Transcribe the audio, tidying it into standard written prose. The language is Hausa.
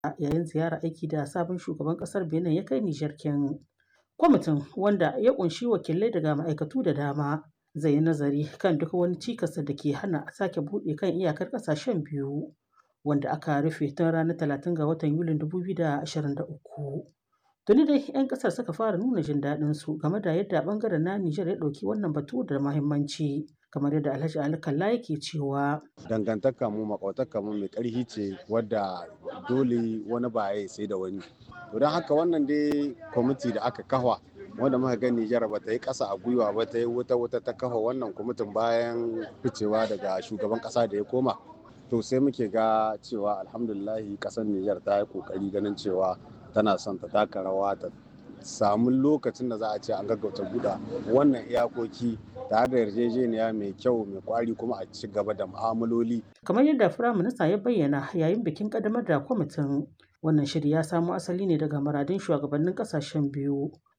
yayin ziyara aiki da sabon shugaban ƙasar Benin ya kai Nijar kin. Kwamitin, wanda ya ƙunshi wakilai daga ma'aikatu da dama, zai yi nazari kan duk wani cikas da ke hana sake buɗe kan iyakar ƙasashen biyu, wanda aka rufe tun ranar 30 ga watan Yulin 2023. Tuni dai 'yan ƙasar suka fara nuna jin daɗin su game da yadda ɓangaren na Nijar ya ɗauki wannan batu da muhimmanci, kamar yadda Alhaji Ali Kalla yake cewa. Dangantaka mu makwataka mu mai ƙarfi ce wadda dole wani ba ya sai da wani. To don haka wannan dai kwamiti da aka kafa wanda muka ga Nijar ba ta yi ƙasa a gwiwa ba, ta yi wuta ta kafa wannan kwamitin bayan ficewa daga shugaban ƙasa da ya koma. To sai muke ga cewa alhamdulillahi ƙasar Nijar ta yi ƙoƙari ganin cewa tana son ta taka rawa ta samu lokacin da za a ce an gaggauta buɗe wannan iyakoki tare da yarjejeniya mai kyau mai kwari kuma a ci gaba da mu'amaloli. Kamar yadda Firaminista ya bayyana yayin bikin ƙaddamar da kwamitin, wannan shiri ya samo asali ne daga muradun shugabannin ƙasashen biyu